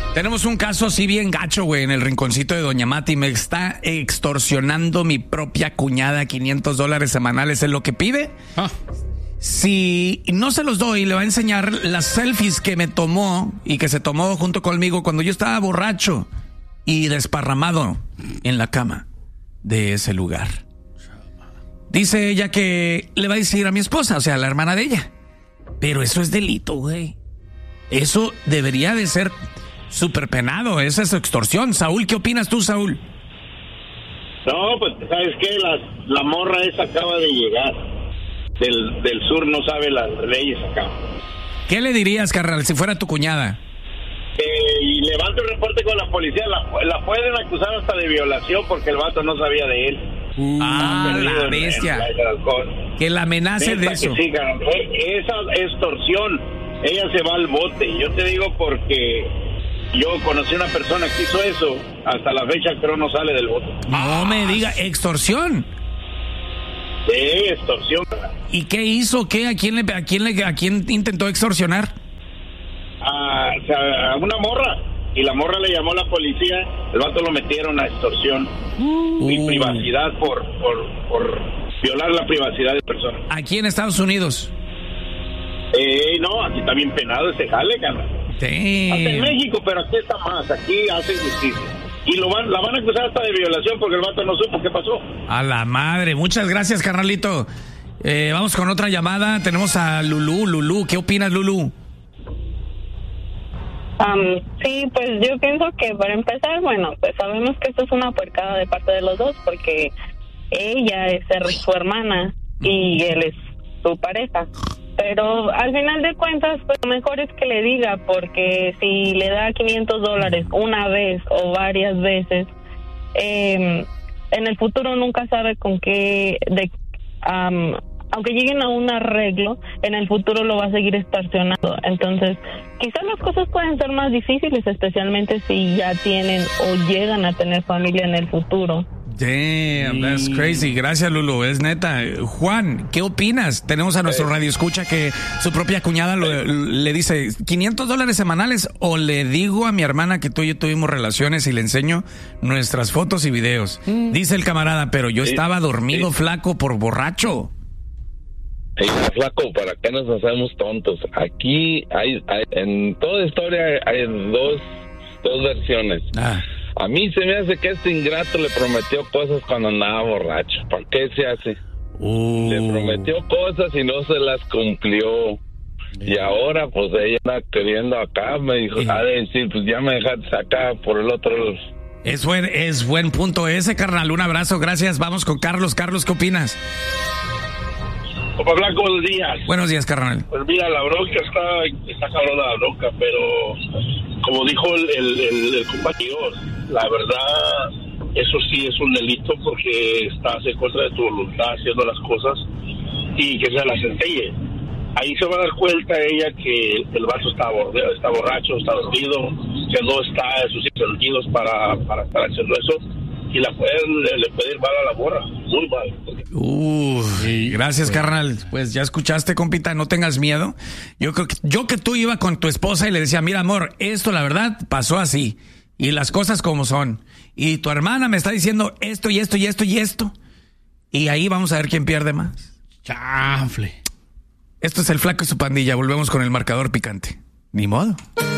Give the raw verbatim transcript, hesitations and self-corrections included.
Tenemos un caso así bien gacho, güey, en el rinconcito de Doña Mati. Me está extorsionando mi propia cuñada quinientos dólares semanales. ¿Es lo que pide? Ah. Si no se los doy, le va a enseñar las selfies que me tomó y que se tomó junto conmigo cuando yo estaba borracho y desparramado en la cama de ese lugar. Dice ella que le va a decir a mi esposa, o sea, a la hermana de ella. Pero eso es delito, güey. Eso debería de ser súper penado. Esa es extorsión. Saúl, ¿qué opinas tú, Saúl? No, pues, ¿sabes qué? La, la morra esa acaba de llegar. Del, del sur, no sabe las leyes acá. ¿Qué le dirías, carnal, si fuera tu cuñada? Eh, y levanta un reporte con la policía. La, la pueden acusar hasta de violación porque el vato no sabía de él. Uh, ah, la bestia. En, en que la amenace de eso. Sí, esa extorsión, ella se va al bote. Yo te digo porque yo conocí a una persona que hizo eso. Hasta la fecha creo no sale del bote. No ah, me diga, extorsión. Sí, extorsión. ¿Y qué hizo? ¿Qué? ¿A quién le, a quién le, a quién intentó extorsionar? A, o sea, a una morra. Y la morra le llamó a la policía. El vato lo metieron a extorsión uh. y privacidad por, por, por violar la privacidad de personas. ¿Aquí en Estados Unidos? Eh, no, aquí está bien penado ese jale, carnal. Sí. Hasta en México, pero aquí está más. Aquí hacen justicia. Y lo van, la van a acusar hasta de violación porque el vato no supo qué pasó. A la madre. Muchas gracias, carnalito. Eh, vamos con otra llamada. Tenemos a Lulú. Lulú, ¿qué opinas, Lulú? Um, sí, pues yo pienso que para empezar, bueno, pues sabemos que esto es una puercada de parte de los dos porque ella es su hermana y él es su pareja. Pero al final de cuentas, pues lo mejor es que le diga, porque si le da quinientos dólares una vez o varias veces, eh, en el futuro nunca sabe con qué, de, um, aunque lleguen a un arreglo, en el futuro lo va a seguir extorsionando. Entonces, quizás las cosas pueden ser más difíciles, especialmente si ya tienen o llegan a tener familia en el futuro. Damn, that's crazy. Gracias, Lulu, es neta. Juan, ¿qué opinas? Tenemos a nuestro radio escucha que su propia cuñada lo, le dice quinientos dólares semanales, o le digo a mi hermana que tú y yo tuvimos relaciones y le enseño nuestras fotos y videos. Mm. Dice el camarada, pero yo sí, estaba dormido, sí. flaco, por borracho. Hey, flaco, ¿para qué nos hacemos tontos? Aquí hay, hay en toda historia hay dos, dos versiones. Ah. A mí se me hace que este ingrato le prometió cosas cuando andaba borracho. ¿Por qué se hace? Uh. Le prometió cosas y no se las cumplió. Y ahora, pues, ella anda queriendo acá. Me dijo, eh. a decir, pues, ya me dejaste acá por el otro. Es buen, es buen punto ese, carnal. Un abrazo, gracias. Vamos con Carlos. Carlos, ¿qué opinas? Opa Blanco, buenos días. Buenos días, carnal. Pues mira, la bronca está, está cabrona la bronca, pero como dijo el, el, el, el compañero, la verdad, eso sí es un delito porque estás en contra de tu voluntad haciendo las cosas y que se las enseñe. Ahí se va a dar cuenta ella que el vato está, borracho, está borracho, está dormido, que no está en sus sentidos para, para estar haciendo eso. Y la pueden, le, le puede ir mal a la morra, muy mal. Uh, gracias, carnal. Pues ya escuchaste, compita, no tengas miedo. Yo creo que yo que tú iba con tu esposa y le decía, mira, amor, esto la verdad pasó así y las cosas como son. Y tu hermana me está diciendo esto y esto y esto y esto. Y ahí vamos a ver quién pierde más. Chanfle. Esto es El Flaco y su pandilla. Volvemos con el marcador picante. Ni modo.